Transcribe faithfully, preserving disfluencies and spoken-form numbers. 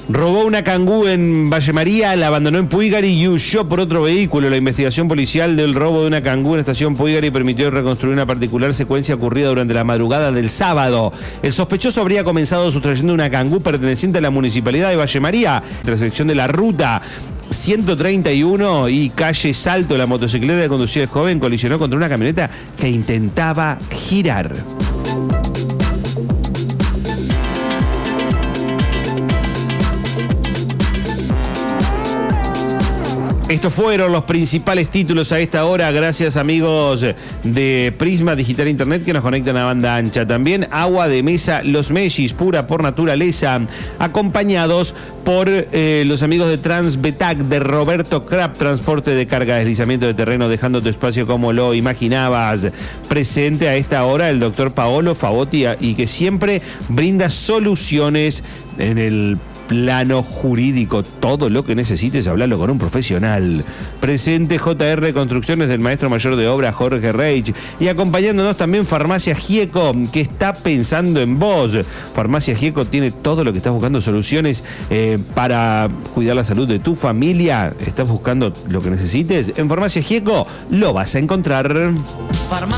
Robó una Kangoo en Valle María, la abandonó en Puigari y huyó por otro vehículo. La investigación policial del robo de una Kangoo en estación Puigari permitió reconstruir una particular secuencia ocurrida durante la madrugada del sábado. El sospechoso habría comenzado sustrayendo una Kangoo perteneciente a la municipalidad de Valle María, intersección de la ruta ciento treinta y uno y calle Salto. La motocicleta que conducía el joven colisionó contra una camioneta que intentaba girar. Estos fueron los principales títulos a esta hora. Gracias, amigos de Prisma Digital Internet, que nos conectan a banda ancha. También agua de mesa Los Mellis, pura por naturaleza, acompañados por eh, los amigos de Transbetac, de Roberto Crap, transporte de carga, deslizamiento de terreno, dejando tu espacio como lo imaginabas. Presente a esta hora el doctor Paolo Favotti, y que siempre brinda soluciones en el plano jurídico. Todo lo que necesites, hablarlo con un profesional. Presente J R Construcciones del maestro mayor de obra Jorge Reich, y acompañándonos también Farmacia Gieco, que está pensando en vos. Farmacia Gieco tiene todo lo que estás buscando, soluciones eh, para cuidar la salud de tu familia. ¿Estás buscando lo que necesites? En Farmacia Gieco lo vas a encontrar. Farma-